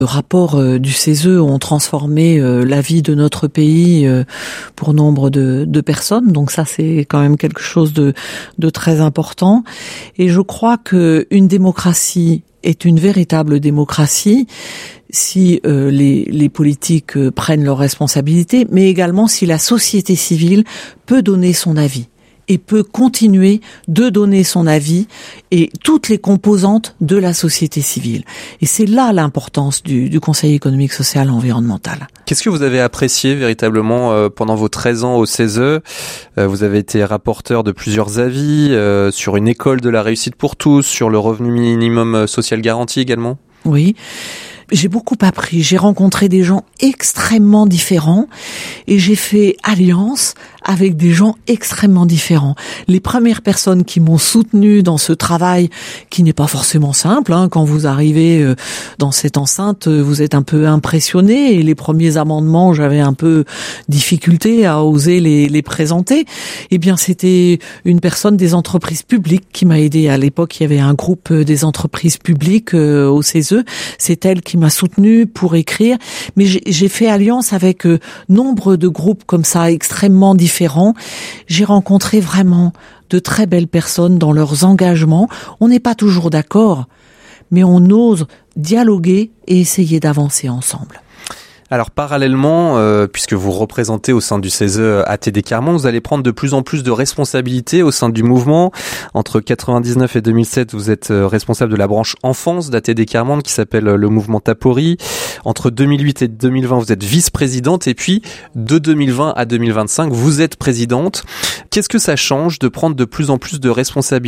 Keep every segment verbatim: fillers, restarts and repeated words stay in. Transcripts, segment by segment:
Les rapports du C E S E ont transformé la vie de notre pays pour nombre de, de personnes. Donc ça, c'est quand même quelque chose de, de très important. Et je crois que une démocratie est une véritable démocratie si euh, les, les politiques euh, prennent leurs responsabilités, mais également si la société civile peut donner son avis et peut continuer de donner son avis et toutes les composantes de la société civile. Et c'est là l'importance du, du Conseil économique, social et environnemental. Qu'est-ce que vous avez apprécié véritablement euh, pendant vos treize ans au C E S E ? euh, Vous avez été rapporteur de plusieurs avis euh, sur une école de la réussite pour tous, sur le revenu minimum social garanti également ? Oui. J'ai beaucoup appris, j'ai rencontré des gens extrêmement différents et j'ai fait alliance avec des gens extrêmement différents. Les premières personnes qui m'ont soutenu dans ce travail, qui n'est pas forcément simple, hein, quand vous arrivez dans cette enceinte, vous êtes un peu impressionné et les premiers amendements, j'avais un peu difficulté à oser les, les présenter. Eh bien, c'était une personne des entreprises publiques qui m'a aidé. À l'époque, il y avait un groupe des entreprises publiques au C E S E. C'est elle qui m'a soutenu pour écrire, mais j'ai, j'ai fait alliance avec euh, nombre de groupes comme ça extrêmement différents. J'ai rencontré vraiment de très belles personnes dans leurs engagements. On n'est pas toujours d'accord, mais on ose dialoguer et essayer d'avancer ensemble. Alors parallèlement, euh, puisque vous représentez au sein du C E S E A T D Quart Monde, vous allez prendre de plus en plus de responsabilités au sein du mouvement. Entre quatre-vingt-dix-neuf et deux mille sept, vous êtes responsable de la branche enfance d'A T D Quart Monde qui s'appelle le mouvement Tapori. Entre deux mille huit et deux mille vingt, vous êtes vice-présidente et puis de deux mille vingt à deux mille vingt-cinq, vous êtes présidente. Qu'est-ce que ça change de prendre de plus en plus de responsabilités ?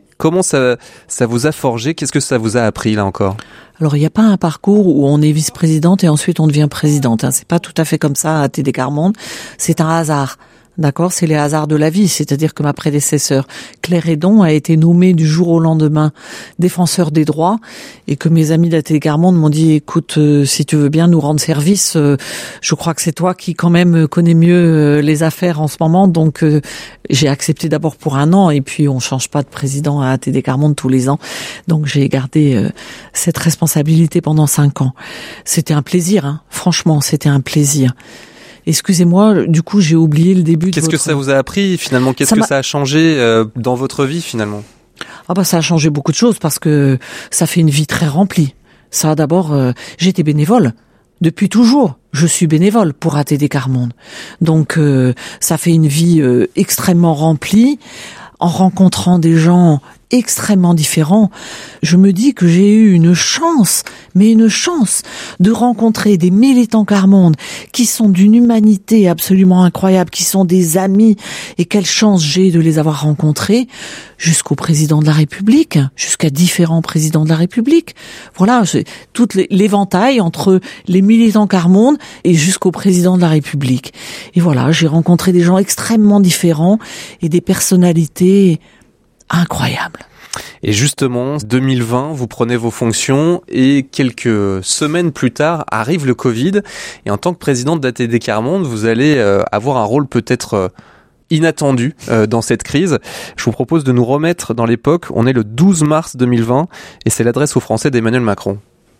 Comment ça, ça vous a forgé ? Qu'est-ce que ça vous a appris là encore ? Alors, il n'y a pas un parcours où on est vice-présidente et ensuite on devient présidente. Hein. C'est pas tout à fait comme ça à A T D Quart Monde. C'est un hasard. D'accord, c'est les hasards de la vie, c'est-à-dire que ma prédécesseur Claire Hédon a été nommée du jour au lendemain défenseur des droits et que mes amis d'A T D Quart Monde m'ont dit écoute, euh, si tu veux bien nous rendre service, euh, je crois que c'est toi qui quand même connais mieux euh, les affaires en ce moment, donc euh, j'ai accepté d'abord pour un an et puis on change pas de président à A T D Quart Monde tous les ans, donc j'ai gardé euh, cette responsabilité pendant cinq ans. C'était un plaisir, hein. Franchement, c'était un plaisir. Excusez-moi, du coup, j'ai oublié le début de Qu'est-ce votre... que ça vous a appris finalement ? Qu'est-ce ça que m'a... ça a changé euh, dans votre vie finalement ? Ah bah ça a changé beaucoup de choses parce que ça fait une vie très remplie. Ça d'abord, euh, j'étais bénévole. Depuis toujours, je suis bénévole pour A T D Quart Monde. Donc euh, ça fait une vie euh, extrêmement remplie en rencontrant des gens extrêmement différents. Je me dis que j'ai eu une chance, mais une chance de rencontrer des militants Quart Monde qui sont d'une humanité absolument incroyable, qui sont des amis, et quelle chance j'ai de les avoir rencontrés jusqu'au président de la République, jusqu'à différents présidents de la République. Voilà, c'est tout l'éventail entre les militants Quart Monde et jusqu'au président de la République. Et voilà, j'ai rencontré des gens extrêmement différents et des personnalités incroyable. Et justement, deux mille vingt, vous prenez vos fonctions et quelques semaines plus tard arrive le Covid. Et en tant que présidente d'A T D Quart Monde, vous allez euh, avoir un rôle peut-être euh, inattendu euh, dans cette crise. Je vous propose de nous remettre dans l'époque. On est le douze mars deux mille vingt et c'est l'adresse aux Français d'Emmanuel Macron.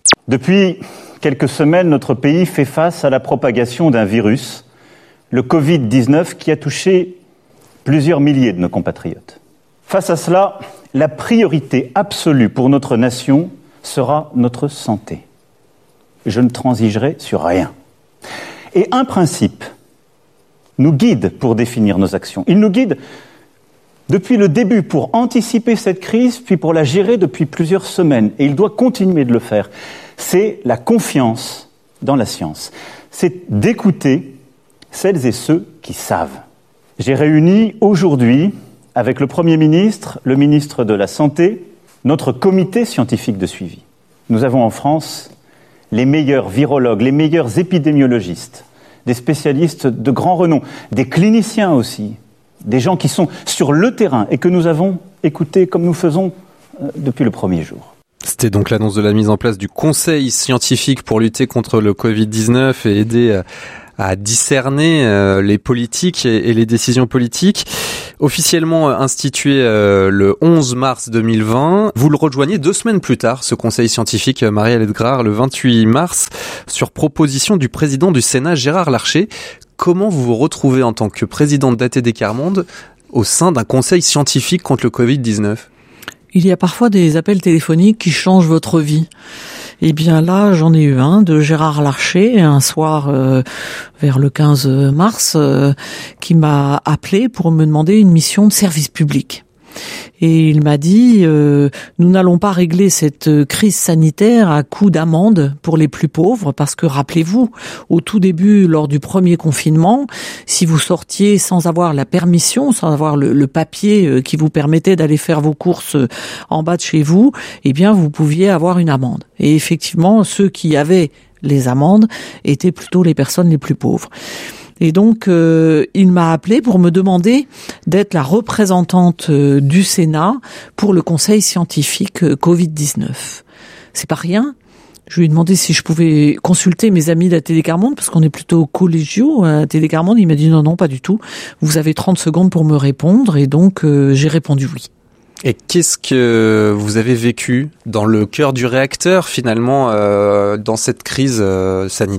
Depuis quelques semaines, notre pays fait face à la propagation d'un virus, le covid dix-neuf, qui a touché plusieurs milliers de nos compatriotes. Face à cela, la priorité absolue pour notre nation sera notre santé. Je ne transigerai sur rien. Et un principe nous guide pour définir nos actions. Il nous guide depuis le début pour anticiper cette crise, puis pour la gérer depuis plusieurs semaines. Et il doit continuer de le faire. C'est la confiance dans la science. C'est d'écouter celles et ceux qui savent. J'ai réuni aujourd'hui, avec le Premier ministre, le ministre de la Santé, notre comité scientifique de suivi. Nous avons en France les meilleurs virologues, les meilleurs épidémiologistes, des spécialistes de grand renom, des cliniciens aussi, des gens qui sont sur le terrain et que nous avons écoutés comme nous faisons euh, depuis le premier jour. C'était donc l'annonce de la mise en place du Conseil scientifique pour lutter contre le covid dix-neuf et aider à discerner euh, les politiques et, et les décisions politiques. Officiellement institué euh, le onze mars deux mille vingt, vous le rejoignez deux semaines plus tard, ce conseil scientifique, Marie-Alette Grard, le vingt-huit mars, sur proposition du président du Sénat, Gérard Larcher. Comment vous vous retrouvez en tant que présidente d'A T D Quart Monde au sein d'un conseil scientifique contre le covid dix-neuf ? Il y a parfois des appels téléphoniques qui changent votre vie. Eh bien là, j'en ai eu un de Gérard Larcher, un soir euh, vers le quinze mars, euh, qui m'a appelé pour me demander une mission de service public. Et il m'a dit euh, nous n'allons pas régler cette crise sanitaire à coup d'amende pour les plus pauvres, parce que rappelez-vous, au tout début, lors du premier confinement, si vous sortiez sans avoir la permission, sans avoir le, le papier qui vous permettait d'aller faire vos courses en bas de chez vous, eh bien vous pouviez avoir une amende. Et effectivement, ceux qui avaient les amendes étaient plutôt les personnes les plus pauvres. Et donc, euh, il m'a appelé pour me demander d'être la représentante euh, du Sénat pour le conseil scientifique euh, covid dix-neuf. C'est pas rien. Je lui ai demandé si je pouvais consulter mes amis d'A T D Quart Monde, parce qu'on est plutôt collégiaux à A T D Quart Monde. Il m'a dit non, non, pas du tout. Vous avez trente secondes pour me répondre. Et donc, euh, j'ai répondu oui. Et qu'est-ce que vous avez vécu dans le cœur du réacteur, finalement, euh, dans cette crise euh, sanitaire ?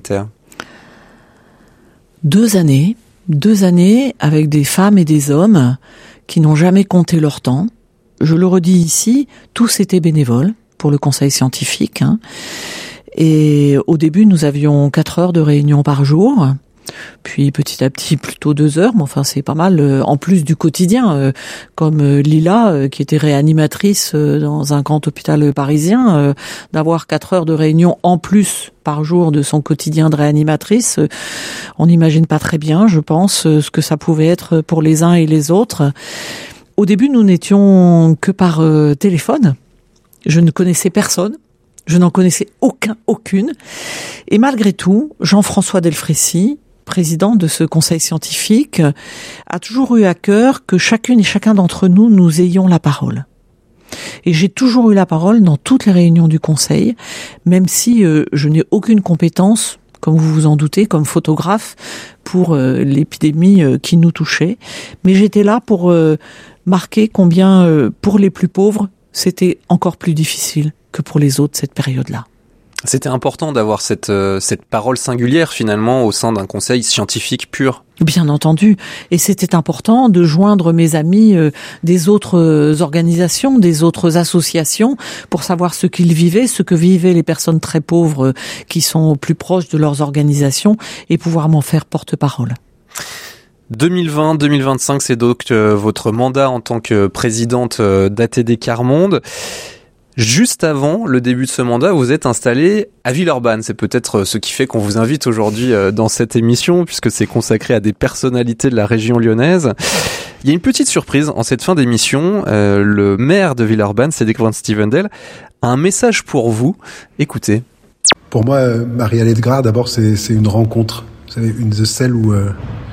Deux années, deux années avec des femmes et des hommes qui n'ont jamais compté leur temps. Je le redis ici, tous étaient bénévoles pour le conseil scientifique. Hein. Et au début, nous avions quatre heures de réunion par jour. Puis petit à petit, plutôt deux heures, mais enfin c'est pas mal, euh, en plus du quotidien, euh, comme euh, Lila, euh, qui était réanimatrice euh, dans un grand hôpital parisien, euh, d'avoir quatre heures de réunion en plus par jour de son quotidien de réanimatrice, euh, on n'imagine pas très bien, je pense, euh, ce que ça pouvait être pour les uns et les autres. Au début, nous n'étions que par euh, téléphone, je ne connaissais personne. Je n'en connaissais aucun, aucune. Et malgré tout, Jean-François Delfrécy, président de ce conseil scientifique, a toujours eu à cœur que chacune et chacun d'entre nous, nous ayons la parole. Et j'ai toujours eu la parole dans toutes les réunions du conseil, même si euh, je n'ai aucune compétence, comme vous vous en doutez, comme photographe, pour euh, l'épidémie euh, qui nous touchait. Mais j'étais là pour euh, marquer combien, euh, pour les plus pauvres, c'était encore plus difficile que pour les autres cette période-là. C'était important d'avoir cette euh, cette parole singulière finalement au sein d'un conseil scientifique pur. Bien entendu, et c'était important de joindre mes amis euh, des autres euh, organisations, des autres associations, pour savoir ce qu'ils vivaient, ce que vivaient les personnes très pauvres euh, qui sont plus proches de leurs organisations, et pouvoir m'en faire porte-parole. deux mille vingt deux mille vingt-cinq, c'est donc euh, votre mandat en tant que présidente euh, d'A T D Quart Monde. Juste avant le début de ce mandat, vous êtes installé à Villeurbanne. C'est peut-être ce qui fait qu'on vous invite aujourd'hui dans cette émission, puisque c'est consacré à des personnalités de la région lyonnaise. Il y a une petite surprise en cette fin d'émission. Euh, le maire de Villeurbanne, Cédric Van Stevendel, a un message pour vous. Écoutez. Pour moi, Marie-Alette Grard, d'abord, c'est, c'est une rencontre. Vous savez, une de celles où euh,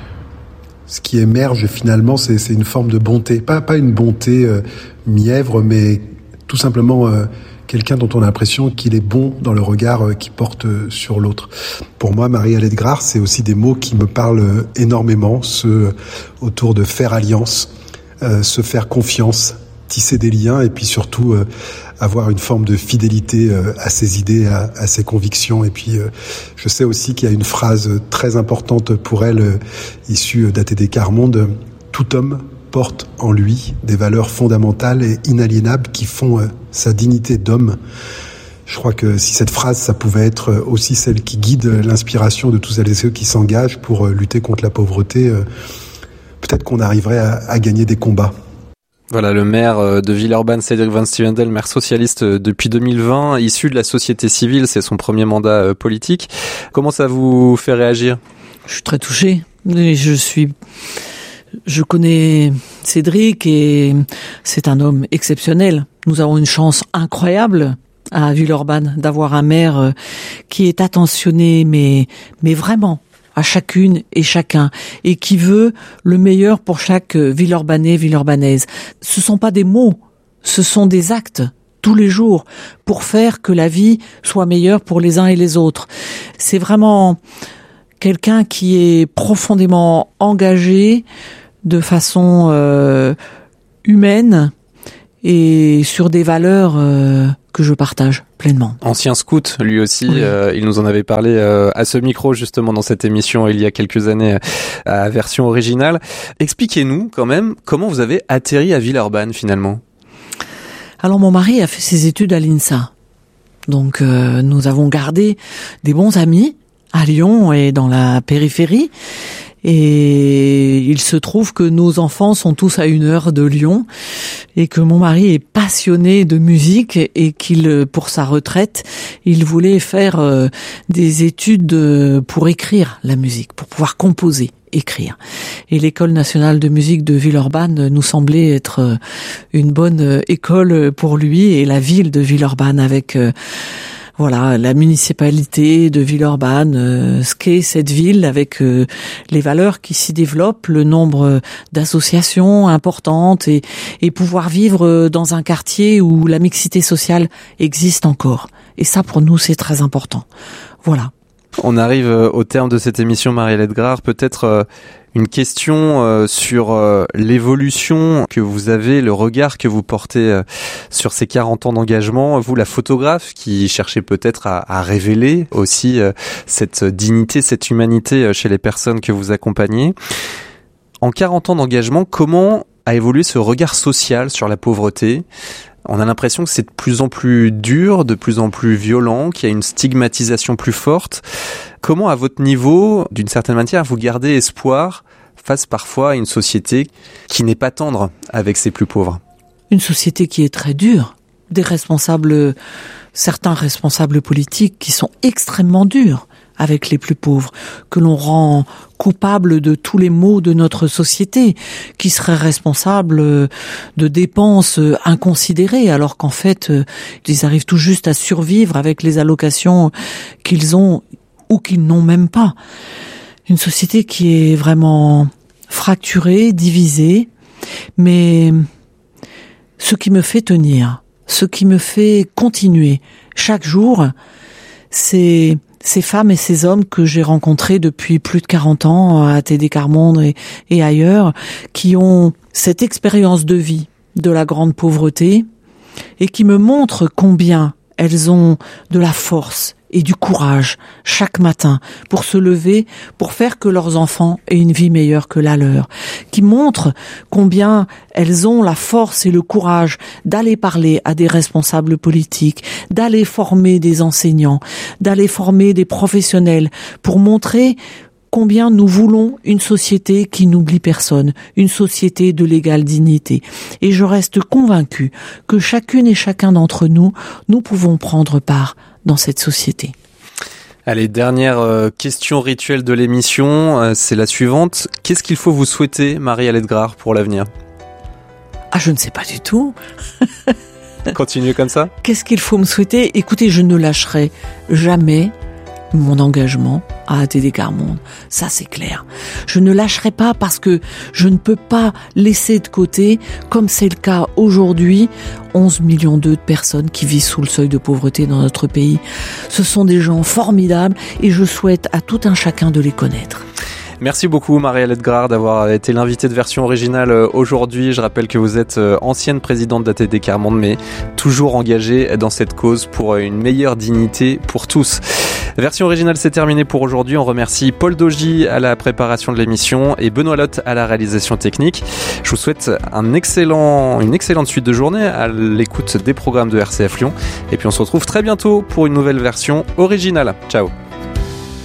ce qui émerge finalement, c'est, c'est une forme de bonté. Pas, pas une bonté euh, mièvre, mais tout simplement euh, quelqu'un dont on a l'impression qu'il est bon dans le regard euh, qu'il porte euh, sur l'autre. Pour moi, Marie-Alette Grard, c'est aussi des mots qui me parlent euh, énormément, ceux autour de faire alliance, euh, se faire confiance, tisser des liens et puis surtout euh, avoir une forme de fidélité euh, à ses idées, à, à ses convictions. Et puis euh, je sais aussi qu'il y a une phrase très importante pour elle, euh, issue d'A T D Quart Monde, « Tout homme porte en lui des valeurs fondamentales et inaliénables qui font euh, sa dignité d'homme ». Je crois que si cette phrase, ça pouvait être aussi celle qui guide l'inspiration de tous celles et ceux qui s'engagent pour euh, lutter contre la pauvreté, euh, peut-être qu'on arriverait à, à gagner des combats. Voilà, le maire de Villeurbanne, Cédric Van Stevendel, maire socialiste depuis deux mille vingt, issu de la société civile, c'est son premier mandat politique. Comment ça vous fait réagir ? Je suis très touchée. Je suis... Je connais Cédric et c'est un homme exceptionnel. Nous avons une chance incroyable à Villeurbanne d'avoir un maire qui est attentionné, mais, mais vraiment à chacune et chacun, et qui veut le meilleur pour chaque Villeurbanais, Villeurbanaise. Ce sont pas des mots, ce sont des actes tous les jours pour faire que la vie soit meilleure pour les uns et les autres. C'est vraiment quelqu'un qui est profondément engagé de façon euh, humaine et sur des valeurs euh, que je partage pleinement. Ancien scout, lui aussi, oui. euh, il nous en avait parlé euh, à ce micro justement dans cette émission il y a quelques années euh, à version originale. Expliquez-nous quand même comment vous avez atterri à Villeurbanne finalement. Alors mon mari a fait ses études à l'INSA, donc euh, nous avons gardé des bons amis à Lyon et dans la périphérie. Et il se trouve que nos enfants sont tous à une heure de Lyon et que mon mari est passionné de musique et qu'il, pour sa retraite, il voulait faire euh, des études de, pour écrire la musique, pour pouvoir composer, écrire. Et l'École nationale de musique de Villeurbanne nous semblait être une bonne école pour lui et la ville de Villeurbanne avec... Euh, Voilà, la municipalité de Villeurbanne, euh, ce qu'est cette ville avec euh, les valeurs qui s'y développent, le nombre d'associations importantes et, et pouvoir vivre dans un quartier où la mixité sociale existe encore. Et ça, pour nous, c'est très important. Voilà. On arrive au terme de cette émission, Marielle Edgard. Peut-être euh, une question euh, sur euh, l'évolution que vous avez, le regard que vous portez euh, sur ces quarante ans d'engagement. Vous, la photographe, qui cherchez peut-être à, à révéler aussi euh, cette dignité, cette humanité chez les personnes que vous accompagnez. En quarante ans d'engagement, comment a évolué ce regard social sur la pauvreté ? On a l'impression que c'est de plus en plus dur, de plus en plus violent, qu'il y a une stigmatisation plus forte. Comment, à votre niveau, d'une certaine manière, vous gardez espoir face parfois à une société qui n'est pas tendre avec ses plus pauvres ? Une société qui est très dure. Des responsables, certains responsables politiques qui sont extrêmement durs avec les plus pauvres, que l'on rend coupables de tous les maux de notre société, qui seraient responsables de dépenses inconsidérées, alors qu'en fait, ils arrivent tout juste à survivre avec les allocations qu'ils ont ou qu'ils n'ont même pas. Une société qui est vraiment fracturée, divisée, mais ce qui me fait tenir, ce qui me fait continuer chaque jour, c'est ces femmes et ces hommes que j'ai rencontrés depuis plus de quarante ans à T D Carmonde et, et ailleurs, qui ont cette expérience de vie de la grande pauvreté et qui me montrent combien elles ont de la force et du courage chaque matin pour se lever, pour faire que leurs enfants aient une vie meilleure que la leur, qui montrent combien elles ont la force et le courage d'aller parler à des responsables politiques, d'aller former des enseignants, d'aller former des professionnels pour montrer combien nous voulons une société qui n'oublie personne, une société de l'égale dignité. Et je reste convaincue que chacune et chacun d'entre nous, nous pouvons prendre part dans cette société. Allez, dernière euh, question rituelle de l'émission, euh, c'est la suivante. Qu'est-ce qu'il faut vous souhaiter, Marielle Edgard, pour l'avenir ? Ah, je ne sais pas du tout. Continuez comme ça ? Qu'est-ce qu'il faut me souhaiter ? Écoutez, je ne lâcherai jamais mon engagement à T D Carmonde. Ça, c'est clair. Je ne lâcherai pas parce que je ne peux pas laisser de côté, comme c'est le cas aujourd'hui, onze millions de personnes qui vivent sous le seuil de pauvreté dans notre pays. Ce sont des gens formidables et je souhaite à tout un chacun de les connaître. Merci beaucoup Marielle Edgard d'avoir été l'invitée de version originale aujourd'hui. Je rappelle que vous êtes ancienne présidente d'A T D Carmonde, mais toujours engagée dans cette cause pour une meilleure dignité pour tous. Version originale, c'est terminé pour aujourd'hui. On remercie Paul Dogy à la préparation de l'émission et Benoît Lotte à la réalisation technique. Je vous souhaite un excellent, une excellente suite de journée à l'écoute des programmes de R C F Lyon. Et puis on se retrouve très bientôt pour une nouvelle version originale. Ciao.